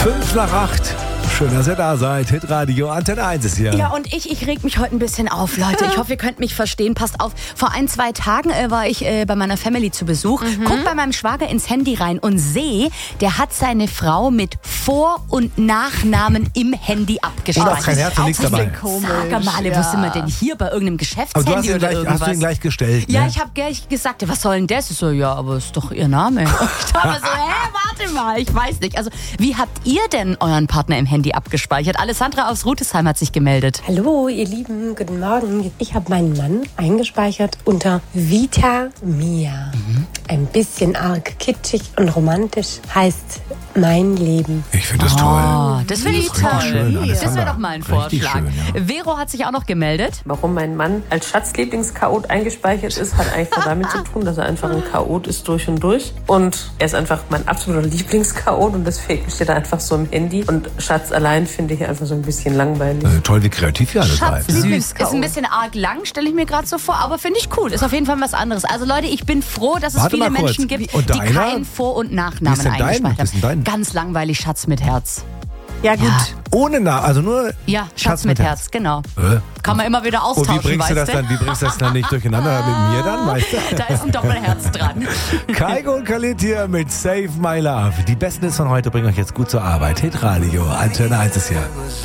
5:05. Schön, dass ihr da seid. Hitradio Antenne 1 ist hier. Ja, und ich reg mich heute ein bisschen auf, Leute. Ich hoffe, ihr könnt mich verstehen. Passt auf. Vor 1-2 Tagen war ich bei meiner Family zu Besuch. Guck bei meinem Schwager ins Handy rein und sehe, der hat seine Frau mit Vor- und Nachnamen im Handy abgespeichert. Und auch kein Herz und nichts dabei. Sag mal, wo sind wir denn hier? Bei irgendeinem Aber Geschäftshandy du hast ihn, oder gleich, irgendwas? hast du ihn gleich gestellt, ne? Ja, ich habe gleich gesagt, was soll denn das? Ich so, ja, aber ist doch ihr Name. Und ich dachte so, warte mal, ich weiß nicht. Also, wie habt ihr denn euren Partner im Handy abgespeichert? Alessandra aus Rutesheim hat sich gemeldet. Hallo, ihr Lieben, guten Morgen. Ich habe meinen Mann eingespeichert unter Vita Mia. Ein bisschen arg kitschig und romantisch, heißt mein Leben. Ich finde das toll. Oh, das finde ich Richtig toll. schön, Das Alessandra. wäre doch mal ein Richtig Vorschlag. schön, Vero hat sich auch noch gemeldet. Warum mein Mann als Schatzlieblingschaot eingespeichert ist, hat eigentlich nur damit zu tun, dass er einfach ein Chaot ist durch und durch. Und er ist einfach mein absoluter Lieblingschaot und deswegen steht er einfach so im Handy. Und Schatz allein finde ich einfach so ein bisschen langweilig. Toll, wie kreativ ihr alle seid. Süß. Ist ein bisschen arg lang, stelle ich mir gerade so vor, aber finde ich cool. Ist auf jeden Fall was anderes. Also Leute, ich bin froh, dass es Warte viele mal kurz. Menschen gibt, Und die deiner? keinen Vor- und Wie Nachnamen ist denn dein? eingespeichert Wie ist denn dein? haben. Ganz langweilig, Schatz mit Herz. Ja gut, Ohne also nur Ja, Schatz mit Herz, genau. Kann man immer wieder Und austauschen, wie bringst du das weißt dann? Wie bringst du das dann nicht durcheinander mit mir dann, weißt du? Da ist ein Doppelherz dran. Kaigo und Khalid hier mit Save My Love. Die besten Hits von heute bringen euch jetzt gut zur Arbeit. Hitradio, Antenne 1 ist hier.